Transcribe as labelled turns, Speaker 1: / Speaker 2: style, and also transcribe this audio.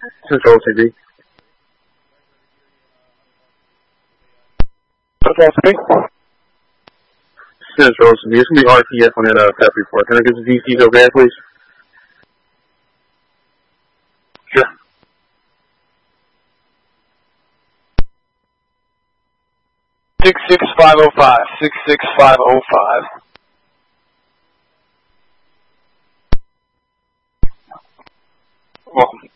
Speaker 1: Central TV.
Speaker 2: Central TV?
Speaker 1: Central TV. It's going to be RTF on that PEP report. Can I get the DCs over there, please?
Speaker 2: Sure. $66505. 66505. Welcome.